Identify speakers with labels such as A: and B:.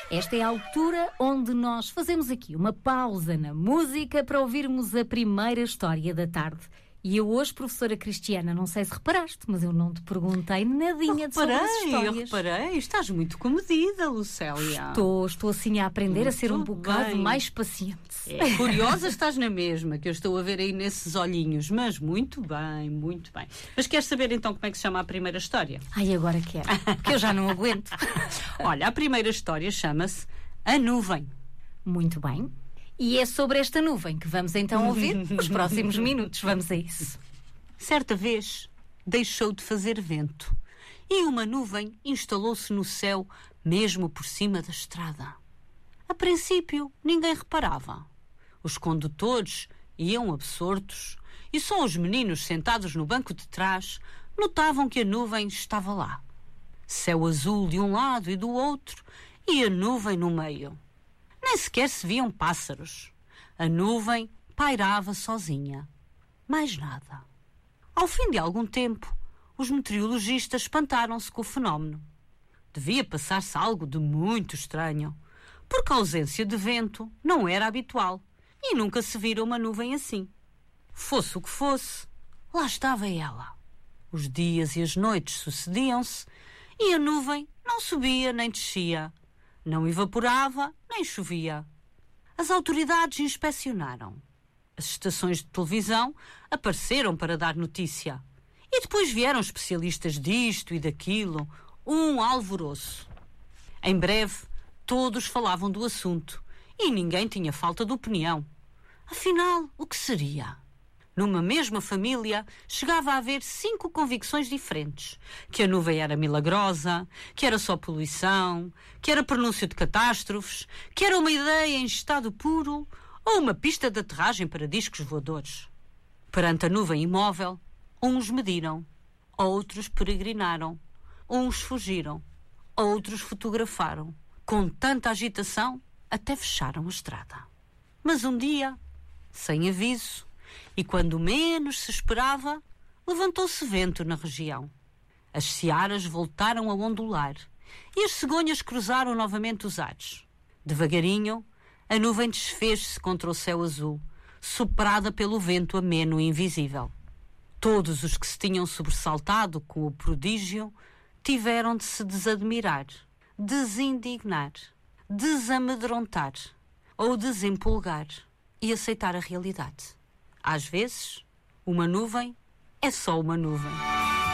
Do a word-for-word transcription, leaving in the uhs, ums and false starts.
A: Esta é a altura onde nós fazemos aqui uma pausa na música para ouvirmos a primeira história da tarde. E eu hoje, professora Cristiana, não sei se reparaste, mas eu não te perguntei nadinha
B: eu
A: sobre as
B: reparei,
A: histórias.
B: eu reparei. Estás muito comedida, Lucélia.
A: Estou, estou assim a aprender
B: Muito
A: a ser um bocado
B: bem.
A: mais paciente.
B: É, curiosa estás na mesma, que eu estou a ver aí nesses olhinhos. Mas muito bem, muito bem. Mas queres saber então como é que se chama a primeira história?
A: Ai, agora quero, porque eu já não aguento.
B: Olha, a primeira história chama-se A Nuvem.
A: Muito bem. E é sobre esta nuvem que vamos então ouvir nos próximos minutos. Vamos a isso.
B: Certa vez deixou de fazer vento e uma nuvem instalou-se no céu mesmo por cima da estrada. A princípio, ninguém reparava. Os condutores iam absortos e só os meninos sentados no banco de trás notavam que a nuvem estava lá. Céu azul de um lado e do outro e a nuvem no meio. Nem sequer se viam pássaros. A nuvem pairava sozinha. Mais nada. Ao fim de algum tempo, os meteorologistas espantaram-se com o fenómeno. Devia passar-se algo de muito estranho, porque a ausência de vento não era habitual e nunca se vira uma nuvem assim. Fosse o que fosse, lá estava ela. Os dias e as noites sucediam-se e a nuvem não subia nem descia. Não evaporava, nem chovia. As autoridades inspecionaram. As estações de televisão apareceram para dar notícia. E depois vieram especialistas disto e daquilo, um alvoroço. Em breve, todos falavam do assunto e ninguém tinha falta de opinião. Afinal, o que seria? Numa mesma família, chegava a haver cinco convicções diferentes. Que a nuvem era milagrosa, que era só poluição, que era pronúncio de catástrofes, que era uma ideia em estado puro ou uma pista de aterragem para discos voadores. Perante a nuvem imóvel, uns mediram, outros peregrinaram, uns fugiram, outros fotografaram. Com tanta agitação, até fecharam a estrada. Mas um dia, sem aviso, e quando menos se esperava, levantou-se vento na região. As searas voltaram a ondular e as cegonhas cruzaram novamente os ares. Devagarinho, a nuvem desfez-se contra o céu azul, soprada pelo vento ameno e invisível. Todos os que se tinham sobressaltado com o prodígio tiveram de se desadmirar, desindignar, desamedrontar ou desempolgar e aceitar a realidade. Às vezes, uma nuvem é só uma nuvem.